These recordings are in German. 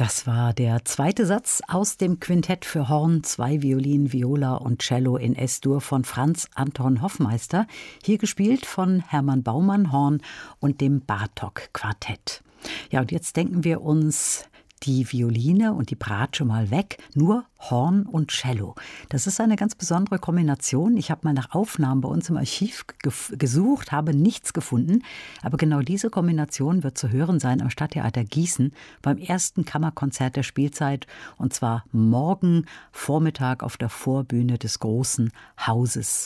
Das war der zweite Satz aus dem Quintett für Horn, 2 Violinen, Viola und Cello in S-Dur von Franz Anton Hoffmeister, hier gespielt von Hermann Baumann Horn und dem Bartók-Quartett. Ja, und jetzt denken wir uns die Violine und die Bratsche mal weg, nur Horn und Cello. Das ist eine ganz besondere Kombination. Ich habe mal nach Aufnahmen bei uns im Archiv gesucht, habe nichts gefunden. Aber genau diese Kombination wird zu hören sein am Stadttheater Gießen beim ersten Kammerkonzert der Spielzeit. Und zwar morgen Vormittag auf der Vorbühne des Großen Hauses.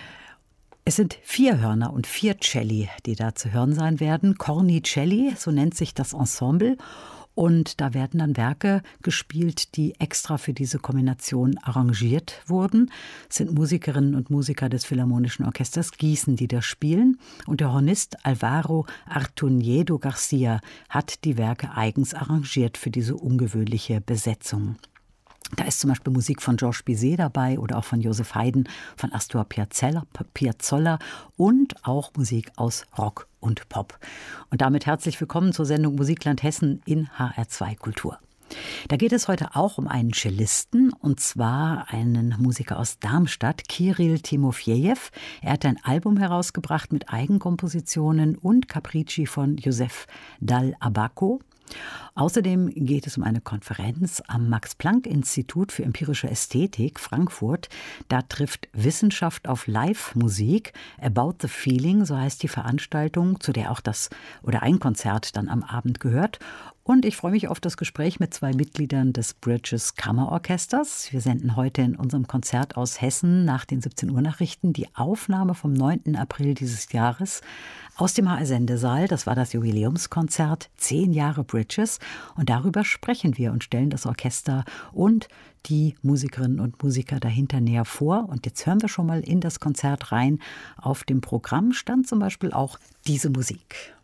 Es sind 4 Hörner und 4 Celli, die da zu hören sein werden. Cornicelli, so nennt sich das Ensemble. Und da werden dann Werke gespielt, die extra für diese Kombination arrangiert wurden. Es sind Musikerinnen und Musiker des Philharmonischen Orchesters Gießen, die da spielen. Und der Hornist Alvaro Artuniedo Garcia hat die Werke eigens arrangiert für diese ungewöhnliche Besetzung. Da ist zum Beispiel Musik von Georges Bizet dabei oder auch von Joseph Haydn, von Astor Piazzolla und auch Musik aus Rock und Pop. Und damit herzlich willkommen zur Sendung Musikland Hessen in HR2 Kultur. Da geht es heute auch um einen Cellisten, und zwar einen Musiker aus Darmstadt, Kiril Timofejew. Er hat ein Album herausgebracht mit Eigenkompositionen und Capricci von Joseph Dal Abaco. Außerdem geht es um eine Konferenz am Max-Planck-Institut für empirische Ästhetik Frankfurt. Da trifft Wissenschaft auf Live-Musik. About the Feeling, so heißt die Veranstaltung, zu der auch ein Konzert dann am Abend gehört. Und ich freue mich auf das Gespräch mit 2 Mitgliedern des Bridges Kammerorchesters. Wir senden heute in unserem Konzert aus Hessen nach den 17 Uhr Nachrichten die Aufnahme vom 9. April dieses Jahres aus dem HR-Sendesaal. Das war das Jubiläumskonzert 10 Jahre Bridges. Und darüber sprechen wir und stellen das Orchester und die Musikerinnen und Musiker dahinter näher vor. Und jetzt hören wir schon mal in das Konzert rein. Auf dem Programm stand zum Beispiel auch diese Musik.